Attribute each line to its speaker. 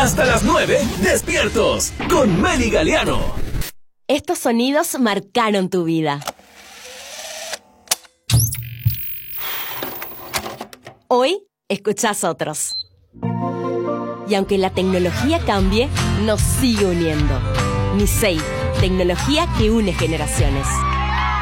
Speaker 1: Hasta las 9, despiertos con Meli Galeano.
Speaker 2: Estos sonidos marcaron tu vida. Hoy escuchás otros. Y aunque la tecnología cambie, nos sigue uniendo. Nisei, tecnología que une generaciones.